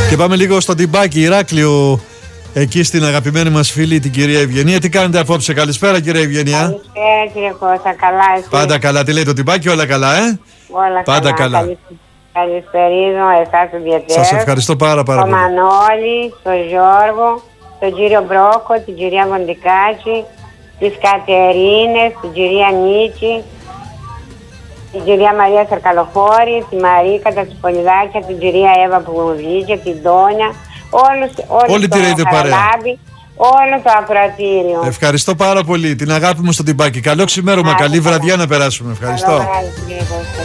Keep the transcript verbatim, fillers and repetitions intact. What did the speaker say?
Και πάμε λίγο στο Τιμπάκι, Ηράκλειο, εκεί στην αγαπημένη μας φίλη την κυρία Ευγενία. Τι κάνετε απόψε? Καλησπέρα κυρία Ευγενία. Καλησπέρα κύριε Κώστα, καλά εσείς? Πάντα καλά, τι λέει το Τιμπάκι, όλα καλά ε? Όλα πάντα καλά, καλά. Καλησπερίζω εσάς ιδιαίτερα. Σας ευχαριστώ πάρα πάρα πολύ. Τον Μανώλη, τον Γιώργο, τον κύριο Μπρόκο, την κυρία Βοντικάκη, τις Κατερίνες, την κυρία Νίκη, την κυρία Μαρία Σαρκαλοφόρη, τη Μαρίκα, τα Τσιπολιδάκια, την κυρία Εύα που βγήκε, την Τόνια, όλους, όλους όλη τη ρέιδε παρέα. Όλο το ακροατήριο. Ευχαριστώ πάρα πολύ. Την αγάπη μου στο Τιμπάκι. Καλό ξημέρωμα, καλή βραδιά να περάσουμε. Ευχαριστώ.